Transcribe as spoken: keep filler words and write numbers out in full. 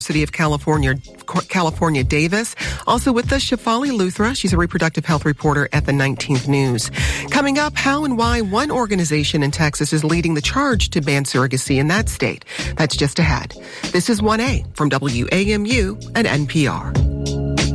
University of California, California, Davis. Also with us, Shefali Luthra. She's a reproductive health reporter at the nineteenth News. Coming up, how and why one organization in Texas is leading the charge to ban surrogacy in that state. That's just ahead. This is one A from W A M U and N P R.